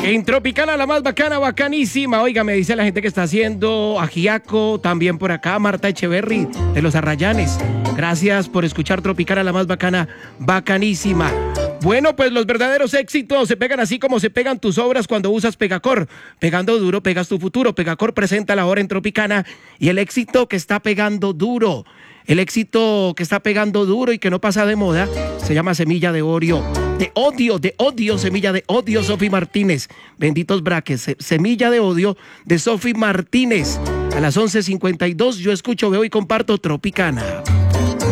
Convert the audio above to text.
En Tropicana, la más bacana, bacanísima. Oiga, me dice la gente que está haciendo ajiaco, también por acá, Marta Echeverry, de Los Arrayanes. Gracias por escuchar Tropicana, la más bacana, bacanísima. Bueno, pues los verdaderos éxitos se pegan así como se pegan tus obras cuando usas Pegacor. Pegando duro, pegas tu futuro. Pegacor presenta la hora en Tropicana y el éxito que está pegando duro. El éxito que está pegando duro y que no pasa de moda se llama Semilla de Odio. De odio, Semilla de Odio, Sofi Martínez. Benditos braques. Semilla de Odio de Sofi Martínez. A las 11:52 yo escucho, veo y comparto Tropicana.